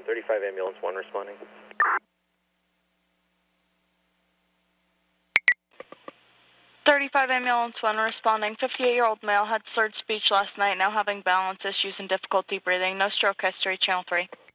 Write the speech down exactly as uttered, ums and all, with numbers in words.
thirty-five ambulance one responding. thirty-five ambulance one responding. fifty-eight-year-old male had slurred speech last night, now having balance issues and difficulty breathing. No stroke history, channel three.